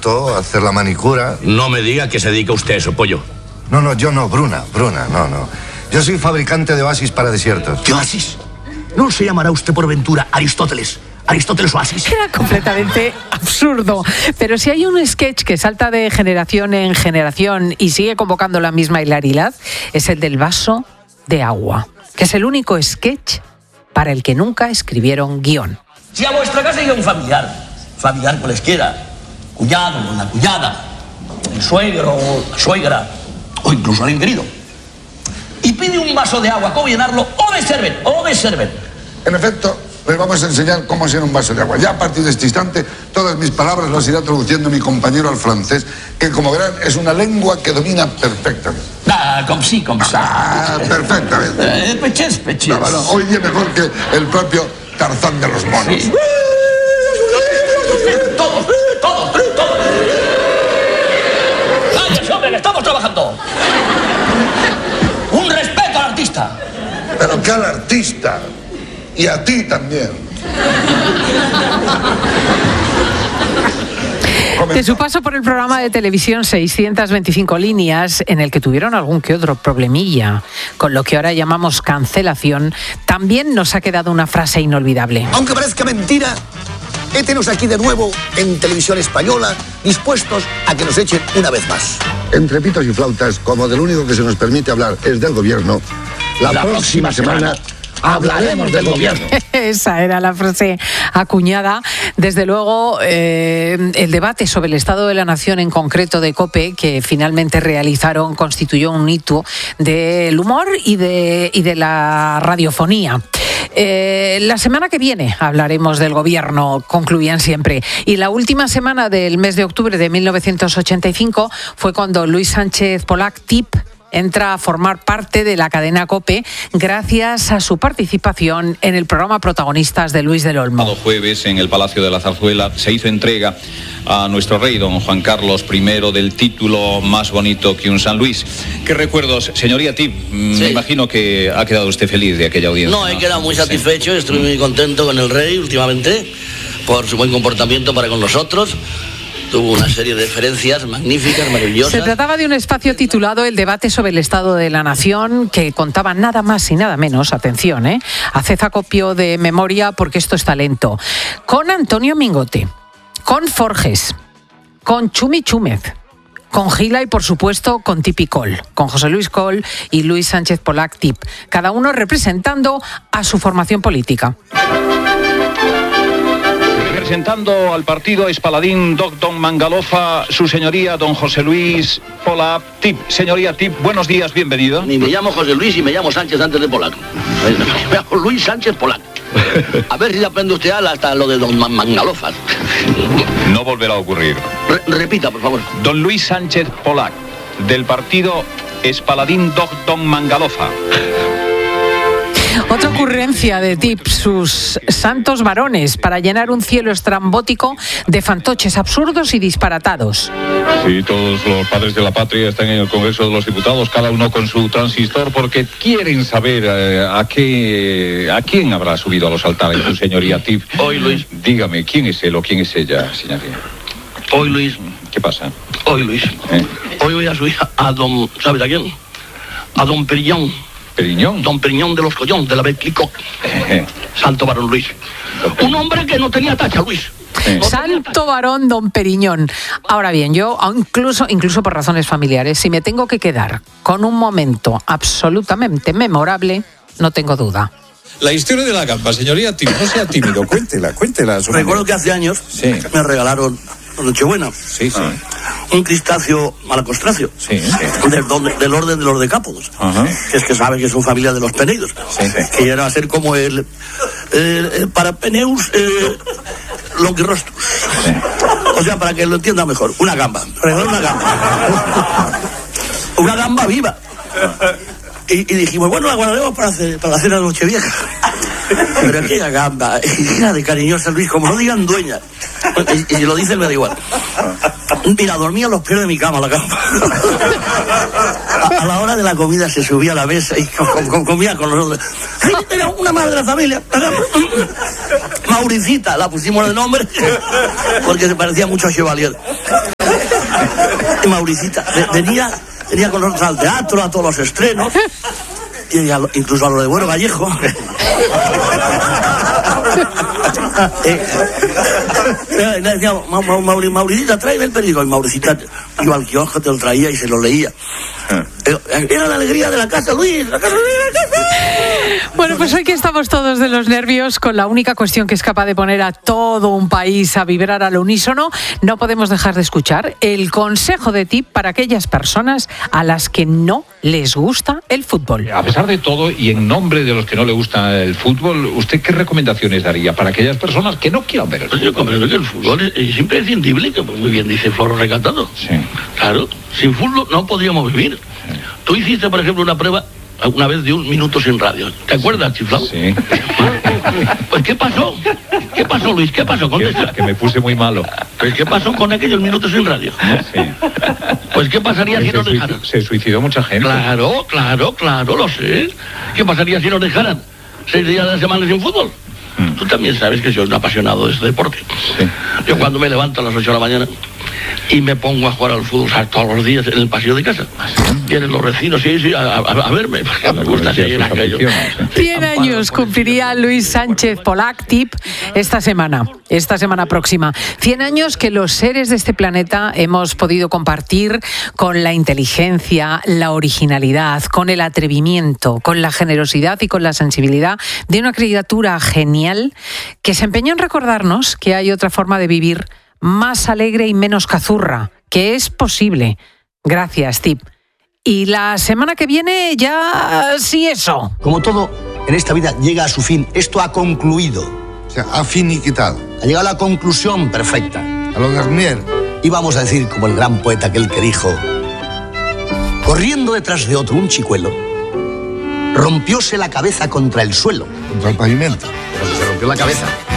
hacer la manicura. No me diga que se dedica usted a eso, pollo. No, yo no, Bruna, no. Yo soy fabricante de oasis para desiertos. ¿Qué oasis? ¿No se llamará usted por ventura Aristóteles Oasis? Era completamente absurdo. Pero si hay un sketch que salta de generación en generación y sigue convocando la misma hilaridad, es el del vaso de agua, que es el único sketch para el que nunca escribieron guión. Si a vuestra casa llega un familiar cualesquiera, cuñado, una cuñada, el suegro, la suegra, o incluso alguien querido, y pide un vaso de agua, ¿cómo llenarlo? O de serven. En efecto, les vamos a enseñar cómo hacer un vaso de agua. Ya a partir de este instante, todas mis palabras las irá traduciendo mi compañero al francés, que como verán es una lengua que domina perfectamente. Com sí. Perfectamente. Pechés. No, hoy día mejor que el propio Tarzán de los monos. Sí. Todos. ¡Cállate, hombre, que estamos trabajando! Un respeto al artista. Pero que al artista. Y a ti también. De su paso por el programa de televisión 625 líneas, en el que tuvieron algún que otro problemilla, con lo que ahora llamamos cancelación, también nos ha quedado una frase inolvidable. Aunque parezca mentira, hétenos aquí de nuevo en Televisión Española, dispuestos a que nos echen una vez más. Entre pitos y flautas, como del único que se nos permite hablar es del gobierno, la próxima semana hablaremos del gobierno. Esa era la frase acuñada. Desde luego, el debate sobre el estado de la nación, en concreto de COPE, que finalmente realizaron, constituyó un hito del humor y de la radiofonía. La semana que viene hablaremos del gobierno, concluían siempre. Y la última semana del mes de octubre de 1985 fue cuando Luis Sánchez Polac, TIP, entra a formar parte de la cadena COPE gracias a su participación en el programa Protagonistas de Luis del Olmo. El jueves en el Palacio de la Zarzuela se hizo entrega a nuestro rey, don Juan Carlos I, del título Más bonito que un San Luis. ¿Qué recuerdos, señoría Tip? Sí. Me imagino que ha quedado usted feliz de aquella audiencia. No, he quedado muy satisfecho, estoy muy contento con el rey últimamente por su buen comportamiento para con nosotros. Tuvo una serie de deferencias magníficas, maravillosas. Se trataba de un espacio titulado El debate sobre el estado de la nación, que contaba nada más y nada menos, atención, haced acopio de memoria porque esto es talento, con Antonio Mingote, con Forges, con Chumi Chúmez, con Gila y, por supuesto, con Tipi Col, con José Luis Col y Luis Sánchez Polac Tip, cada uno representando a su formación política. Representando al partido Espaladín Don Mangalofa, su señoría don José Luis Polac Tip. Señoría Tip, buenos días, bienvenido. Ni me llamo José Luis y me llamo Sánchez antes de Polac. Me llamo Luis Sánchez Polac. A ver si aprende usted hasta lo de don Mangalofa. No volverá a ocurrir. Repita, por favor. Don Luis Sánchez Polac, del partido Espaladín Don Mangalofa. Otra ocurrencia de Tip, sus santos varones, para llenar un cielo estrambótico de fantoches absurdos y disparatados. Sí, todos los padres de la patria están en el Congreso de los Diputados, cada uno con su transistor, porque quieren saber a quién habrá subido a los altares su señoría Tip. Hoy, Luis. Dígame, ¿quién es él o quién es ella, señoría? Hoy, Luis. ¿Qué pasa? Hoy, Luis. Hoy voy a subir a don... ¿Sabes a quién? A don Perillón. ¿Periñón? Don Periñón de los Collón, de la Betlicoc. Santo varón Luis. Un hombre que no tenía tacha, Luis. Santo varón don Periñón. Ahora bien, yo incluso por razones familiares, si me tengo que quedar con un momento absolutamente memorable, no tengo duda. La historia de la gamba, señoría Tip, no sea tímido, cuéntela. Recuerdo que hace años me regalaron Nochebuena. Sí. Un crustáceo malacostracio. Sí. Del orden de los decápodos. Que es que sabe que son familia de los peneidos. Sí. Que era a ser como el Parapeneus longirostrus. Sí. O sea, para que lo entienda mejor, una gamba. Regaló una gamba. Una gamba viva. Y dijimos, bueno, la guardaremos para la cena de Nochevieja. Pero aquella gamba, era de cariñosa, Luis, como no digan dueña. Y si lo dicen, me da igual. Mira, dormía a los pies de mi cama la gamba. A la hora de la comida se subía a la mesa y comía con nosotros. Era una madre de la familia. Mauricita, la pusimos de nombre porque se parecía mucho a Chevalier. Mauricita, venía con nosotros al teatro, a todos los estrenos, y incluso a lo de Bueno Vallejo. Le decíamos, Mauricita, tráeme el periódico. Y Mauricita iba al kiosco, te lo traía y se lo leía. Era la alegría de la casa, Luis, la casa. Bueno, pues hoy que estamos todos de los nervios, con la única cuestión que es capaz de poner a todo un país a vibrar al unísono, no podemos dejar de escuchar el consejo de tip para aquellas personas a las que no les gusta el fútbol. A pesar de todo, y en nombre de los que no le gusta el fútbol, ¿usted qué recomendaciones daría para aquellas personas que no quieran ver el fútbol? Yo comprendo que el fútbol es imprescindible, que muy bien dice Floro Recatado. Sí. Claro, sin fútbol no podríamos vivir. Sí. Tú hiciste, por ejemplo, una prueba una vez de 1 minuto sin radio. ¿Te acuerdas, chiflado? Sí. Pues, ¿qué pasó? ¿Qué pasó, Luis? ¿Qué pasó? Contesta. Que me puse muy malo. Pues, ¿qué pasó con aquellos minutos sin radio? Sí. Pues, ¿qué pasaría si nos dejaran? Se suicidó mucha gente. Claro, lo sé. ¿Qué pasaría si nos dejaran 6 días de la semana sin fútbol? Tú también sabes que soy un apasionado de este deporte. Sí. Yo cuando me levanto a las 8 de la mañana y me pongo a jugar al fútbol, ¿sabes? Todos los días en el pasillo de casa. Vienen los vecinos, a verme, porque me gusta seguir aquello. 100 años cumpliría Luis Sánchez Polac, tip, esta semana próxima. 100 años que los seres de este planeta hemos podido compartir con la inteligencia, la originalidad, con el atrevimiento, con la generosidad y con la sensibilidad de una criatura genial que se empeñó en recordarnos que hay otra forma de vivir más alegre y menos cazurra, que es posible. Gracias, Tip. Y la semana que viene ya sí eso. Como todo en esta vida llega a su fin, esto ha concluido. O sea, ha finiquitado. Ha llegado a la conclusión perfecta. A lo Garnier. Y vamos a decir como el gran poeta aquel que dijo: corriendo detrás de otro un chicuelo, rompióse la cabeza contra el suelo. Contra el pavimento. Pero se rompió la cabeza.